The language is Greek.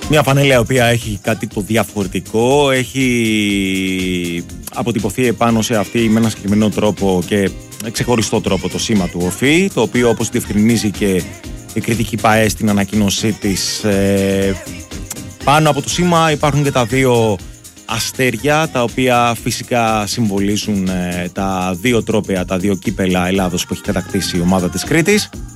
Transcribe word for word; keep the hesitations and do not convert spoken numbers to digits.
Μια φανέλα η οποία έχει κάτι το διαφορετικό, έχει αποτυπωθεί επάνω σε αυτή με ένα συγκεκριμένο τρόπο και ξεχωριστό τρόπο το σήμα του ΟΦΗ, το οποίο όπως διευκρινίζει και η κριτική ΠΑΕ στην ανακοίνωσή της, ε, πάνω από το σήμα υπάρχουν και τα δύο αστέρια, τα οποία φυσικά συμβολίζουν ε, τα δύο τρόπαια, τα δύο κύπελα Ελλάδος που έχει κατακτήσει η ομάδα της Κρήτης.